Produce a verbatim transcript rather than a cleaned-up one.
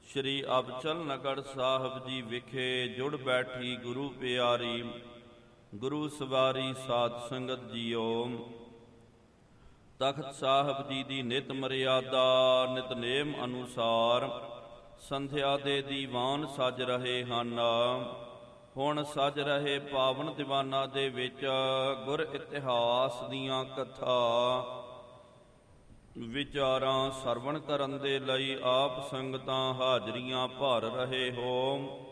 ਸ਼੍ਰੀ ਅਬਚਲ ਨਗਰ ਸਾਹਿਬ ਜੀ ਵਿਖੇ ਜੁੜ ਬੈਠੀ ਗੁਰੂ ਪਿਆਰੀ ਗੁਰੂ ਸਵਾਰੀ ਸਾਧ ਸੰਗਤ ਜੀਓ। ਤਖਤ ਸਾਹਿਬ ਜੀ ਦੀ ਨਿਤ ਮਰਿਆਦਾ ਨਿਤਨੇਮ ਅਨੁਸਾਰ ਸੰਧਿਆ ਦੇ ਦੀਵਾਨ ਸਜ ਰਹੇ ਹਨ। ਹੁਣ ਸਜ ਰਹੇ ਪਾਵਨ ਦੀਵਾਨਾਂ ਦੇ ਵਿੱਚ ਗੁਰ ਇਤਿਹਾਸ ਦੀਆਂ ਕਥਾ ਵਿਚਾਰਾਂ ਸਰਵਣ ਕਰਨ ਦੇ ਲਈ ਆਪ ਸੰਗਤਾਂ ਹਾਜ਼ਰੀਆਂ ਭਰ ਰਹੇ ਹੋ।